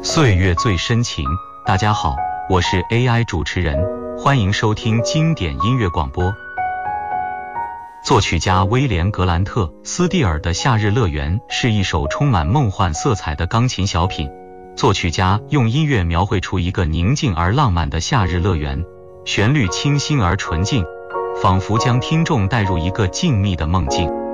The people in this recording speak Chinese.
岁月最深情。大家好，我是 AI 主持人，欢迎收听经典音乐广播。作曲家威廉·格兰特·斯蒂尔的《夏日乐园》是一首充满梦幻色彩的钢琴小品。作曲家用音乐描绘出一个宁静而浪漫的夏日乐园，旋律清新而纯净，仿佛将听众带入一个静谧的梦境。